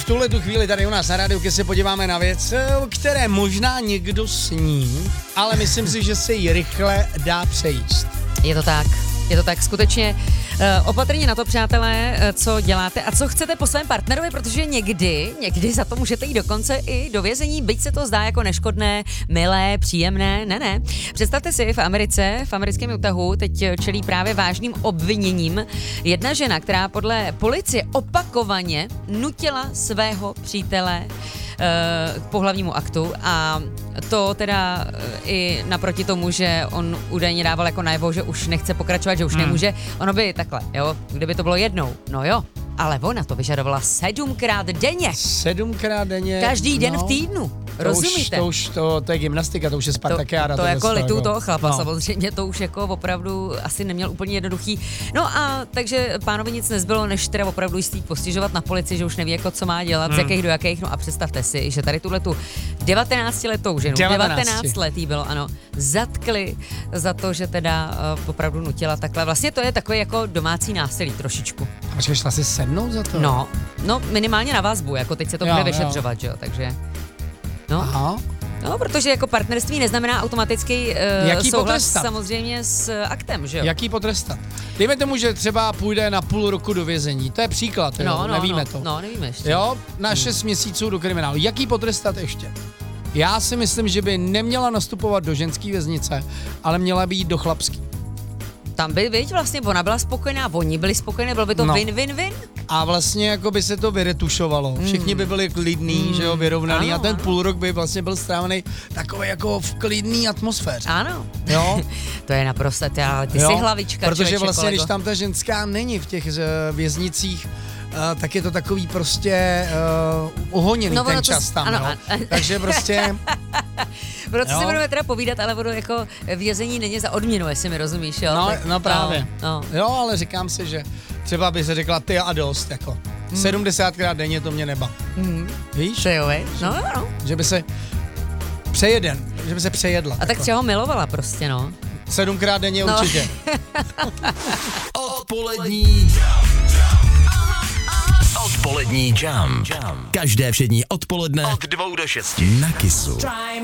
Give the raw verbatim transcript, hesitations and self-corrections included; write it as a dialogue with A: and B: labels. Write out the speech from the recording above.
A: v tuhle tu chvíli tady u nás na rádiu se podíváme na věc, o které možná někdo sní, ale myslím si, že se ji rychle dá přejíst.
B: Je to tak. Je to tak, skutečně uh, opatrně na to, přátelé, uh, co děláte a co chcete po svém partnerovi, protože někdy, někdy za to můžete jít dokonce i do vězení, byť se to zdá jako neškodné, milé, příjemné, ne, ne. Představte si, v Americe, v americkém Utahu teď čelí právě vážným obviněním jedna žena, která podle policie opakovaně nutila svého přítele k pohlavnímu aktu a to teda i naproti tomu, že on údajně dával jako najevo, že už nechce pokračovat, že už hmm. nemůže. Ono by takhle, jo, kdyby to bylo jednou, no jo, ale ona to vyžadovala sedmkrát denně.
A: Sedmkrát denně?
B: Každý den
A: no.
B: v týdnu.
A: To
B: Rozumíte?
A: Už, to už, to, to je gymnastika, to už je spartakiáda.
B: To, to, to jako litu toho chlapa,
A: no.
B: samozřejmě to už jako opravdu asi neměl úplně jednoduchý. No a takže pánovi nic nezbylo, než teda opravdu jistý postěžovat na policii, že už neví jako co má dělat, hmm. z jakých do jakých. No a představte si, že tady tuhle tu devatenáctiletou ženu, devatenáct letý bylo, ano, zatkli za to, že teda uh, opravdu nutila takhle. Vlastně to je takový jako domácí násilí trošičku.
A: A počkej, šla si se mnou za to?
B: No, no minimálně na vazbu, jako teď se to
A: jo,
B: bude vyšetřovat, že jo, takže... No.
A: Aha.
B: No, protože jako partnerství neznamená automaticky uh,
A: Jaký
B: souhlas
A: potrestat?
B: Samozřejmě s aktem, že jo?
A: Jaký potrestat? Dejme tomu, že třeba půjde na půl roku do vězení. To je příklad, jo?
B: No, no,
A: nevíme
B: no,
A: to.
B: No, nevíme ještě.
A: Jo, na šest hmm. měsíců do kriminálu. Jaký potrestat ještě? Já si myslím, že by neměla nastupovat do ženské věznice, ale měla by jít do chlapský.
B: Tam by, viď, vlastně ona byla spokojená, oni byli spokojení, bylo by to
A: no.
B: win, win, win.
A: A vlastně jako by se to vyretušovalo. Všichni by byli klidní, mm. že jo, vyrovnaný ano, a ten ano. půl rok by vlastně byl strávený takový jako v klidný atmosféře.
B: Ano.
A: Jo.
B: To je naprosto, ty, ale ty
A: jo?
B: jsi hlavička,
A: protože
B: člověče,
A: vlastně,
B: kolego.
A: když tam ta ženská není v těch uh, věznicích, Uh, tak je to takový prostě uh, uhoněný
B: no,
A: ten
B: to
A: čas tam,
B: ano,
A: jo.
B: ano.
A: Takže prostě...
B: Proto si budeme teda povídat, ale budu jako vězení není za odměnu, jestli mi rozumíš, jo?
A: No,
B: tak,
A: no právě.
B: No, no.
A: Jo, ale říkám si, že třeba by se řekla ty a dost, jako. Hmm. sedmdesátkrát denně to mě neba.
B: Hmm.
A: Víš?
B: To jo, víš? No, no.
A: Že by se přejeden, že by se přejedla.
B: A tak
A: jako.
B: třeba ho milovala prostě, no.
A: Sedmkrát denně no. určitě.
C: Odpolední Odpolední jam. Každé všední odpoledne od dvou do šesti na Kissu.